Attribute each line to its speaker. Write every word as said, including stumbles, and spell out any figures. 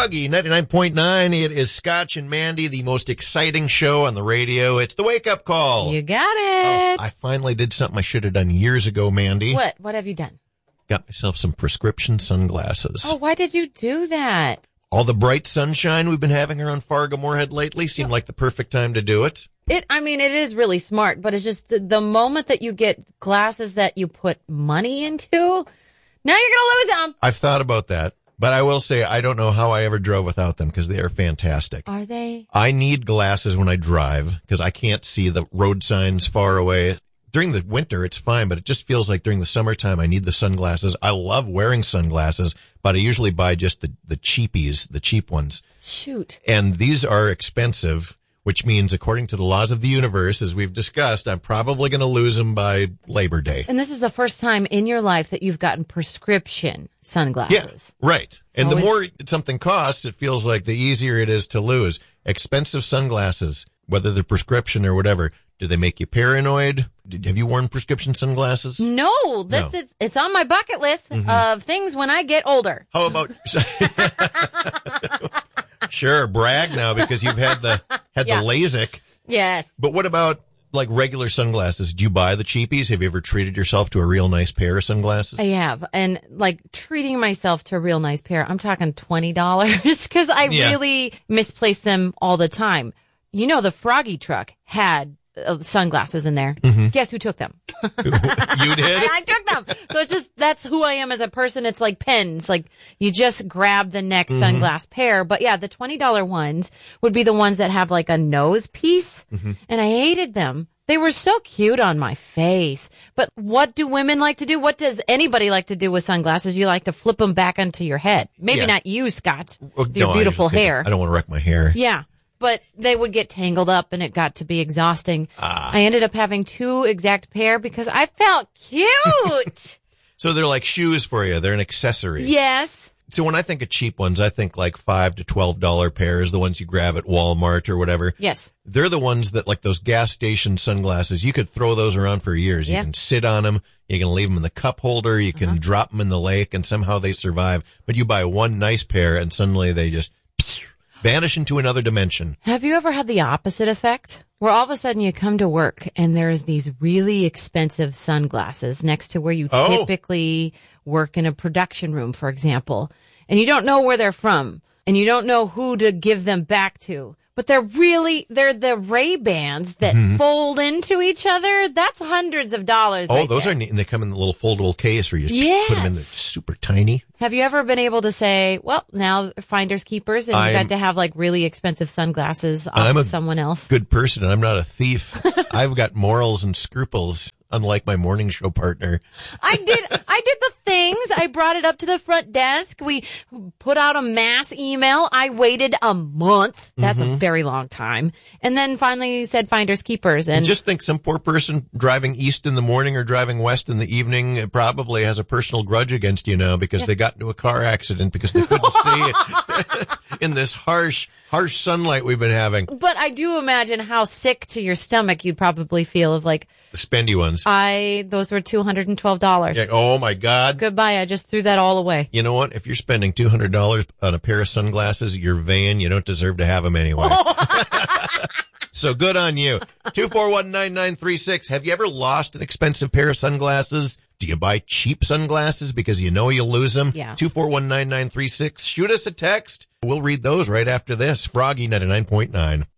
Speaker 1: Froggy ninety-nine point nine. It is Scotch and Mandy, the most exciting show on the radio. It's the Wake Up Call.
Speaker 2: You got it.
Speaker 1: Oh, I finally did something I should have done years ago, Mandy.
Speaker 2: What? What have you done?
Speaker 1: Got myself some prescription sunglasses.
Speaker 2: Oh, why did you do that?
Speaker 1: All the bright sunshine we've been having around Fargo Moorhead lately seemed like the perfect time to do it.
Speaker 2: It, I mean, it is really smart, but it's just the, the moment that you get glasses that you put money into, now you're going to lose them.
Speaker 1: I've thought about that, but I will say I don't know how I ever drove without them because they are fantastic.
Speaker 2: Are they?
Speaker 1: I need glasses when I drive because I can't see the road signs far away. During the winter, it's fine, but it just feels like during the summertime, I need the sunglasses. I love wearing sunglasses, but I usually buy just the, the cheapies, the cheap ones.
Speaker 2: Shoot.
Speaker 1: And these are expensive, which means according to the laws of the universe, as we've discussed, I'm probably going to lose them by Labor Day.
Speaker 2: And this is the first time in your life that you've gotten prescription sunglasses.
Speaker 1: Yeah, right. And
Speaker 2: always-
Speaker 1: the more something costs, it feels like the easier it is to lose. Expensive sunglasses, whether they're prescription or whatever, do they make you paranoid? Did, have you worn prescription sunglasses?
Speaker 2: No, that's
Speaker 1: No.
Speaker 2: It's, it's on my bucket list
Speaker 1: Mm-hmm.
Speaker 2: of things when I get older.
Speaker 1: How about... Sure, brag now because you've had the had
Speaker 2: Yeah.
Speaker 1: the LASIK.
Speaker 2: Yes.
Speaker 1: But what about like regular sunglasses? Do you buy the cheapies? Have you ever treated yourself to a real nice pair of sunglasses?
Speaker 2: I have. And like treating myself to a real nice pair, I'm talking twenty dollars because I
Speaker 1: Yeah.
Speaker 2: really misplace them all the time. You know, the Froggy truck had uh, sunglasses in there.
Speaker 1: Mm-hmm.
Speaker 2: Guess who took them?
Speaker 1: You did?
Speaker 2: I, I took them. So it's just, that's who I am as a person. It's like pens. Like you just grab the next
Speaker 1: Mm-hmm.
Speaker 2: sunglass pair. But yeah, the twenty dollar ones would be the ones that have like a nose piece.
Speaker 1: Mm-hmm.
Speaker 2: And I hated them. They were so cute on my face. But what do women like to do? What does anybody like to do with sunglasses? You like to flip them back onto your head. Maybe
Speaker 1: Yeah.
Speaker 2: not you, Scott,
Speaker 1: Oh,
Speaker 2: with your
Speaker 1: no, I
Speaker 2: beautiful
Speaker 1: usually take-
Speaker 2: hair.
Speaker 1: I don't want to wreck my hair.
Speaker 2: Yeah. But they would get tangled up and it got to be exhausting.
Speaker 1: Ah.
Speaker 2: I ended up having two exact pair because I felt cute.
Speaker 1: So they're like shoes for you. They're an accessory.
Speaker 2: Yes.
Speaker 1: So when I think of cheap ones, I think like five to twelve dollar pairs, the ones you grab at Walmart or whatever.
Speaker 2: Yes.
Speaker 1: They're the ones that like those gas station sunglasses. You could throw those around for years.
Speaker 2: Yeah.
Speaker 1: You can sit on them. You can leave them in the cup holder. You can
Speaker 2: Uh-huh.
Speaker 1: drop them in the lake and somehow they survive. But you buy one nice pair and suddenly they just vanish into another dimension.
Speaker 2: Have you ever had the opposite effect? Where all of a sudden you come to work and there's these really expensive sunglasses next to where you
Speaker 1: Oh.
Speaker 2: typically work in a production room, for example, and you don't know where they're from and you don't know who to give them back to. But they're really, they're the Ray-Bans that fold into each other. That's hundreds of dollars.
Speaker 1: Oh,
Speaker 2: right
Speaker 1: those
Speaker 2: there.
Speaker 1: are neat. And they come in the little foldable case where you just put them in there
Speaker 2: Yes.
Speaker 1: super tiny.
Speaker 2: Have you ever been able to say, well, now finders keepers and you
Speaker 1: I'm-
Speaker 2: got to have like really expensive sunglasses off
Speaker 1: I'm
Speaker 2: of
Speaker 1: a
Speaker 2: someone else?
Speaker 1: Good person and I'm not a thief. I've got morals and scruples, unlike my morning show partner.
Speaker 2: I did, I did the things. I brought it up to the front desk. We put out a mass email. I waited a month. That's
Speaker 1: Mm-hmm.
Speaker 2: a very long time. And then finally said finders keepers. And
Speaker 1: Just think some poor person driving east in the morning or driving west in the evening uh, probably has a personal grudge against you now because they got into a car accident because they couldn't see in this harsh, harsh sunlight we've been having.
Speaker 2: but I do imagine how sick to your stomach you'd probably feel of like,
Speaker 1: The spendy ones.
Speaker 2: I, those were two hundred twelve dollars.
Speaker 1: Yeah, oh my God.
Speaker 2: Goodbye. I just threw that all away.
Speaker 1: You know what? If you're spending two hundred dollars on a pair of sunglasses, you're vain. You don't deserve to have them anyway. So good on you. two four one, nine nine three six. Have you ever lost an expensive pair of sunglasses? Do you buy cheap sunglasses because you know you'll lose them?
Speaker 2: Yeah.
Speaker 1: two four one, nine nine three six. Shoot us a text. We'll read those right after this. Froggy ninety-nine point nine.